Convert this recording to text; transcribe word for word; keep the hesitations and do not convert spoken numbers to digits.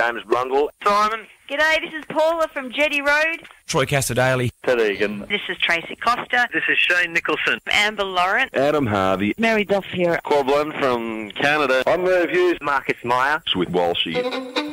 James Blundell. Simon. G'day, this is Paula from Jetty Road. Troy Cassadaly. Ted Egan. This is Tracy Costa. This is Shane Nicholson. Amber Lawrence. Adam Harvey. Mary Duff here. Corbin from Canada. I'm Merv Hughes. Marcus Meyer. With Walshy.